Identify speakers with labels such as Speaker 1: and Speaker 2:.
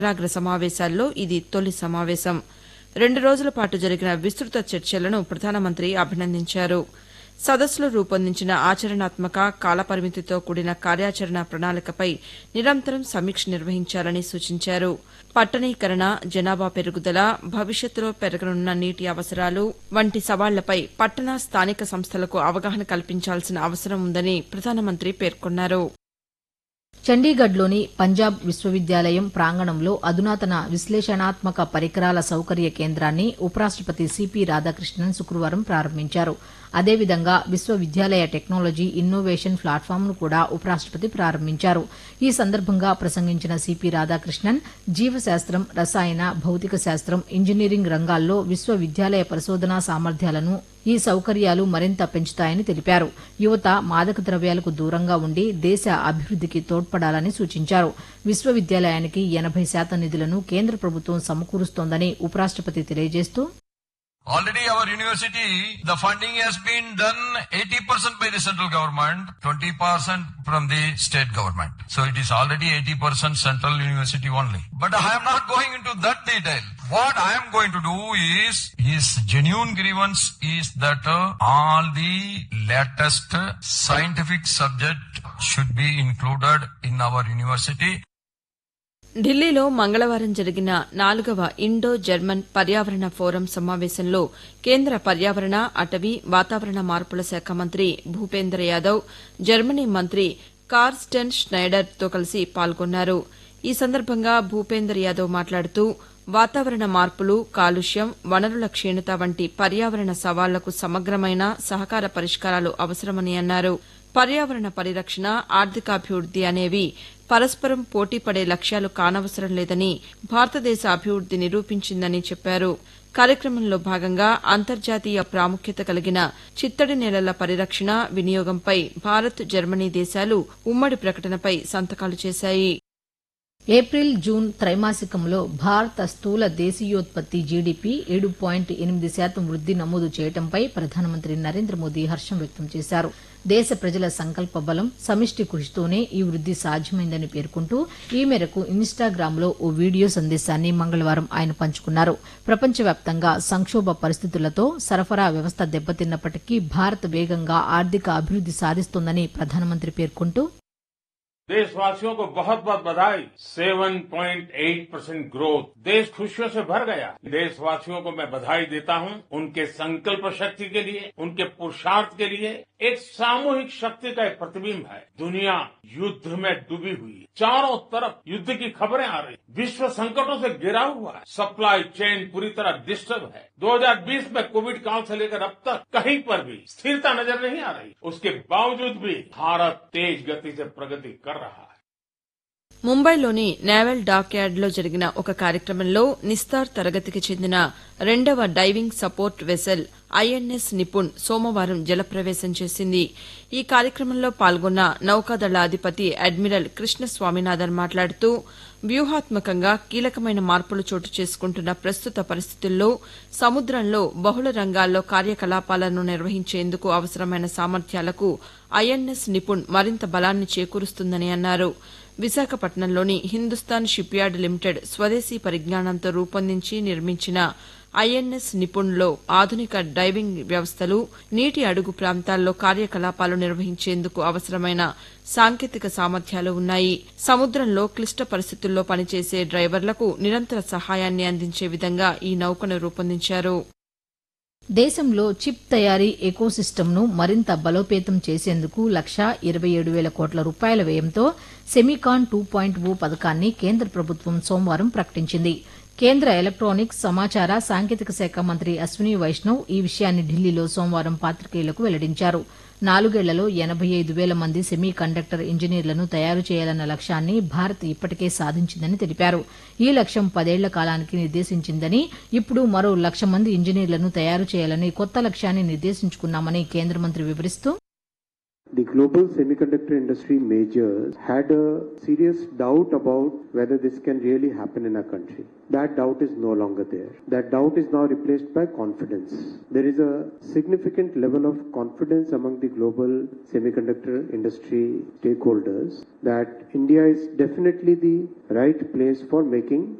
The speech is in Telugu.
Speaker 1: శిఖరాగ్ర సమావేశాల్లో ఇది తొలి సమావేశం. 2 రోజుల పాటు జరిగిన విస్తృత చర్చలను ప్రధానమంత్రి అభినందించారు. సదస్సులో రూపొందించిన ఆచరణాత్మక, కాలపరిమితితో కూడిన కార్యాచరణ ప్రణాళికపై నిరంతరం సమీక్ష నిర్వహించాలని సూచించారు. పట్టణీకరణ, జనాభా పెరుగుదల, భవిష్యత్తులో పెరగనున్న నీటి అవసరాలు వంటి సవాళ్లపై పట్టణ, స్థానిక సంస్థలకు అవగాహన కల్పించాల్సిన అవసరం ఉందని ప్రధానమంత్రి పేర్కొన్నారు.
Speaker 2: చండీగఢ్లోని పంజాబ్ విశ్వవిద్యాలయం ప్రాంగణంలో అధునాతన విశ్లేషణాత్మక పరికరాల సౌకర్య కేంద్రాన్ని ఉపరాష్టపతి సిపి రాధాకృష్ణన్ శుక్రవారం ప్రారంభించారు. అదేవిధంగా విశ్వవిద్యాలయ టెక్నాలజీ ఇన్నోవేషన్ ప్లాట్ఫామ్ను కూడా ఉపరాష్టపతి ప్రారంభించారు. ఈ సందర్భంగా ప్రసంగించిన సిపి రాధాకృష్ణన్ జీవశాస్త్రం, రసాయన, భౌతిక శాస్త్రం, ఇంజనీరింగ్ రంగాల్లో విశ్వవిద్యాలయ పరిశోధనా సామర్థ్యాలను ఈ సౌకర్యాలు మరింత పెంచుతాయని తెలిపారు. యువత మాదక ద్రవ్యాలకు దూరంగా ఉండి దేశ అభివృద్దికి తోడ్పడాలని సూచించారు. విశ్వవిద్యాలయానికి 80% నిధులను కేంద్ర ప్రభుత్వం సమకూరుస్తోందని ఉపరాష్టపతి తెలియజేస్తూ,
Speaker 3: Already our university, the funding has been done 80% by the central government, 20% from the state government. So it is already 80% central university only. But I am not going into that detail. What I am going to do is, his genuine grievance is that all the latest scientific subject should be included in our university.
Speaker 1: ఢిల్లీలో మంగళవారం జరిగిన 4వ ఇండో జర్మన్ పర్యావరణ ఫోరం సమావేశంలో కేంద్ర పర్యావరణ, అటవీ, వాతావరణ మార్పుల శాఖ మంత్రి భూపేంద్ర యాదవ్, జర్మనీ మంత్రి కార్స్టెన్ ష్నైడర్తో కలిసి పాల్గొన్నారు. ఈ సందర్భంగా భూపేంద్ర యాదవ్ మాట్లాడుతూ, వాతావరణ మార్పులు, కాలుష్యం, వనరుల క్షీణత వంటి పర్యావరణ సవాళ్లకు సమగ్రమైన సహకార పరిష్కారాలు అవసరమని అన్నారు. పర్యావరణ పరిరక్షణ, ఆర్థికాభివృద్ది అనేవి పరస్పరం పోటీపడే లక్ష్యాలు కానవసరం లేదని భారతదేశ అభివృద్ది నిరూపించిందని చెప్పారు. కార్యక్రమంలో భాగంగా అంతర్జాతీయ ప్రాముఖ్యత కలిగిన చిత్తడి నేలల పరిరక్షణ, వినియోగంపై భారత్, జర్మనీ దేశాలు ఉమ్మడి ప్రకటనపై సంతకాలు చేశాయి.
Speaker 2: ఏప్రిల్, జూన్ త్రైమాసికంలో భారత స్థూల దేశీయోత్పత్తి జీడీపీ 7.8% వృద్ది నమోదు చేయడంపై ప్రధానమంత్రి నరేంద్ర మోదీ హర్షం వ్యక్తం చేశారు. దేశ ప్రజల సంకల్ప బలం, సమిష్టి కృషితోనే ఈ వృద్ది సాధ్యమైందని పేర్కొంటూ ఈ మేరకు ఇన్స్టాగ్రామ్లో ఓ వీడియో సందేశాన్ని మంగళవారం ఆయన పంచుకున్నారు. ప్రపంచవ్యాప్తంగా సంక్షోభ పరిస్థితులతో సరఫరా వ్యవస్థ దెబ్బతిన్నప్పటికీ భారత్ వేగంగా ఆర్థిక అభివృద్ది సాధిస్తోందని ప్రధానమంత్రి పేర్కొంటూ,
Speaker 4: देशवासियों को बहुत बहुत बधाई। 7.8% ग्रोथ, देश खुशियों से भर गया। देशवासियों को मैं बधाई देता हूं उनके संकल्प शक्ति के लिए, उनके पुरुषार्थ के लिए। एक सामूहिक शक्ति का एक प्रतिबिंब है। दुनिया युद्ध में डूबी हुई है, चारों तरफ युद्ध की खबरें आ रही, विश्व संकटों से घिरा हुआ है, सप्लाई चेन पूरी तरह डिस्टर्ब है। 2020 में कोविड काल से लेकर अब तक कहीं पर भी स्थिरता नजर नहीं आ रही। उसके बावजूद भी भारत तेज गति से प्रगति कर रहा है।
Speaker 1: ముంబైలోని నేవల్ డాక్ యార్డ్లో జరిగిన ఒక కార్యక్రమంలో నిస్తార్ తరగతికి చెందిన 2వ diving support vessel INS Nipun సోమవారం జలప్రవేశం చేసింది. ఈ కార్యక్రమంలో పాల్గొన్న నౌకాదళ అధిపతి అడ్మిరల్ కృష్ణ స్వామినాథన్ మాట్లాడుతూ, వ్యూహాత్మకంగా కీలకమైన మార్పులు చోటు చేసుకుంటున్న ప్రస్తుత పరిస్థితుల్లో సముద్రంలో బహుళ రంగాల్లో కార్యకలాపాలను నిర్వహించేందుకు అవసరమైన సామర్థ్యాలకు ఐఎన్ఎస్ నిపుణ్ మరింత బలాన్ని చేకూరుస్తుందని అన్నారు. విశాఖపట్నంలోని హిందుస్థాన్ షిప్ యార్డ్ లిమిటెడ్ స్వదేశీ పరిజ్ఞానంతో రూపొందించి నిర్మించిన ఐఎన్ఎస్ నిపుణ్లో ఆధునిక డైవింగ్ వ్యవస్థలు, నీటి అడుగు ప్రాంతాల్లో కార్యకలాపాలు నిర్వహించేందుకు అవసరమైన సాంకేతిక సామర్థ్యాలు ఉన్నాయి. సముద్రంలో క్లిష్ట పరిస్థితుల్లో పనిచేసే డ్రైవర్లకు నిరంతర సహాయాన్ని అందించే విధంగా ఈ నౌకను రూపొందించారు.
Speaker 2: దేశంలో చిప్ తయారీ ఎకోసిస్టమ్ను మరింత బలోపేతం చేసేందుకు 1,27,000 కోట్ల రూపాయల వ్యయంతో సెమికాన్ 2.0 పథకాన్ని కేంద్ర ప్రభుత్వం సోమవారం ప్రకటించింది. కేంద్ర ఎలక్ట్రానిక్స్, సమాచార, సాంకేతిక శాఖ మంత్రి అశ్విని వైష్ణవ్ ఈ విషయాన్ని ఢిల్లీలో సోమవారం పాతికేయులకు వెల్లడించారు. 4 ఏళ్లలో 85,000 మంది సెమీ కండక్టర్ ఇంజనీర్లను తయారు చేయాలన్న లక్ష్యాన్ని భారత్ ఇప్పటికే సాధించిందని తెలిపారు. ఈ లక్ష్యం 10 ఏళ్ల కాలానికి నిర్దేశించిందని, ఇప్పుడు మరో 1,00,000 మంది ఇంజనీర్లను తయారు చేయాలని కొత్త లక్ష్యాన్ని నిర్దేశించుకున్నామని కేంద్ర మంత్రి వివరిస్తూ,
Speaker 5: the global semiconductor industry majors had a serious doubt about whether this can really happen in our country. That doubt is no longer there. That doubt is now replaced by confidence. There is a significant level of confidence among the global semiconductor industry stakeholders that India is definitely the right place for making